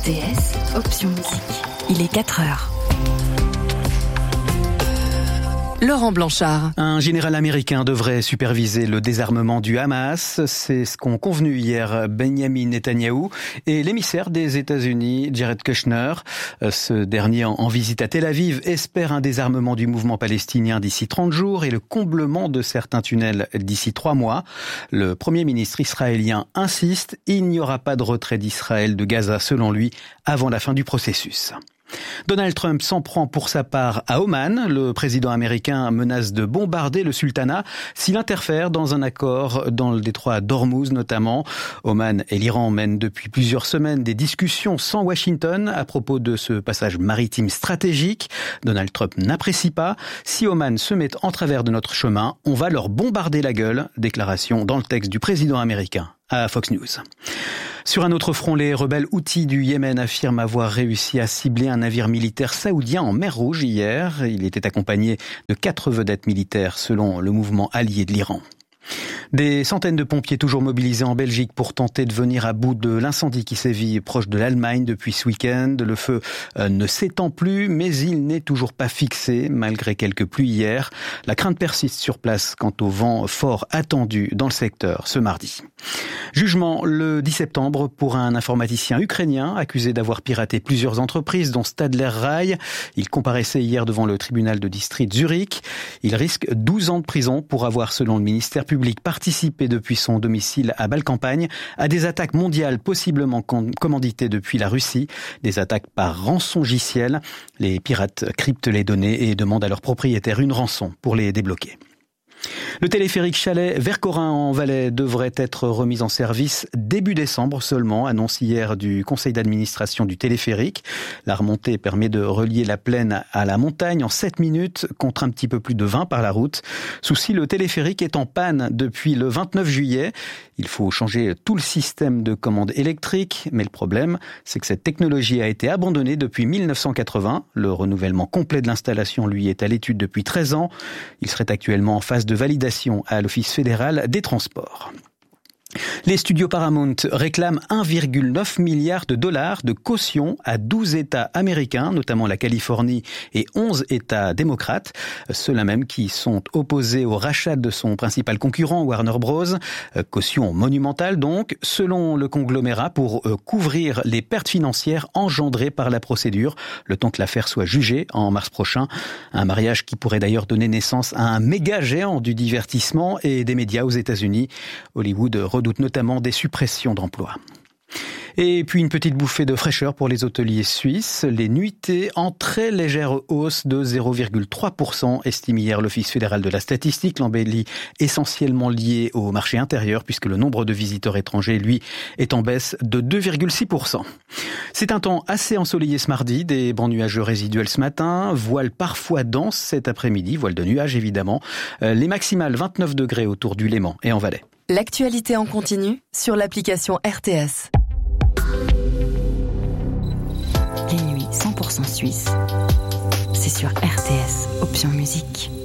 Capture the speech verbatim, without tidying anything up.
R T S, option musique. Il est quatre heures. Laurent Blanchard. Un général américain devrait superviser le désarmement du Hamas. C'est ce qu'ont convenu hier Benjamin Netanyahou et l'émissaire des États-Unis, Jared Kushner. Ce dernier, en visite à Tel Aviv, espère un désarmement du mouvement palestinien d'ici trente jours et le comblement de certains tunnels d'ici trois mois. Le Premier ministre israélien insiste, il n'y aura pas de retrait d'Israël de Gaza, selon lui, avant la fin du processus. Donald Trump s'en prend pour sa part à Oman. Le président américain menace de bombarder le sultanat s'il interfère dans un accord dans le détroit d'Ormuz notamment. Oman et l'Iran mènent depuis plusieurs semaines des discussions sans Washington à propos de ce passage maritime stratégique. Donald Trump n'apprécie pas. Si Oman se met en travers de notre chemin, on va leur bombarder la gueule. Déclaration dans le texte du président américain à Fox News. Sur un autre front, les rebelles houthis du Yémen affirment avoir réussi à cibler un navire militaire saoudien en mer Rouge hier. Il était accompagné de quatre vedettes militaires selon le mouvement allié de l'Iran. Des centaines de pompiers toujours mobilisés en Belgique pour tenter de venir à bout de l'incendie qui sévit proche de l'Allemagne depuis ce week-end. Le feu ne s'étend plus, mais il n'est toujours pas fixé, malgré quelques pluies hier. La crainte persiste sur place quant au vent fort attendu dans le secteur ce mardi. Jugement le dix septembre pour un informaticien ukrainien accusé d'avoir piraté plusieurs entreprises, dont Stadler Rail. Il comparaissait hier devant le tribunal de district Zurich. Il risque douze ans de prison pour avoir, selon le ministère public, participé depuis son domicile à Bâle-Campagne à des attaques mondiales possiblement commanditées depuis la Russie, des attaques par rançongiciel. Les pirates cryptent les données et demandent à leurs propriétaires une rançon pour les débloquer. Le téléphérique Chalais-Vercorin en Valais devrait être remis en service début décembre seulement, annonce hier du conseil d'administration du téléphérique. La remontée permet de relier la plaine à la montagne en sept minutes contre un petit peu plus de vingt par la route. Souci, le téléphérique est en panne depuis le vingt-neuf juillet. Il faut changer tout le système de commande électrique, mais le problème, c'est que cette technologie a été abandonnée depuis mille neuf cent quatre-vingts. Le renouvellement complet de l'installation, lui, est à l'étude depuis treize ans. Il serait actuellement en phase de validation à l'Office fédéral des transports. Les studios Paramount réclament un virgule neuf milliard de dollars de caution à douze États américains, notamment la Californie et onze États démocrates, ceux-là même qui sont opposés au rachat de son principal concurrent Warner Bros. Caution monumentale donc, selon le conglomérat, pour couvrir les pertes financières engendrées par la procédure, le temps que l'affaire soit jugée en mars prochain. Un mariage qui pourrait d'ailleurs donner naissance à un méga géant du divertissement et des médias aux États-Unis. Hollywood redoute notamment des suppressions d'emplois. Et puis une petite bouffée de fraîcheur pour les hôteliers suisses. Les nuitées en très légère hausse de zéro virgule trois pour cent, estime hier l'Office fédéral de la statistique, l'embellie essentiellement liée au marché intérieur, puisque le nombre de visiteurs étrangers, lui, est en baisse de deux virgule six pour cent. C'est un temps assez ensoleillé ce mardi, des bancs nuageux résiduels ce matin, voile parfois dense cet après-midi, voile de nuages évidemment. Les maximales vingt-neuf degrés autour du Léman et en Valais. L'actualité en continu sur l'application R T S. Les nuits cent pour cent suisses, c'est sur R T S, option musique.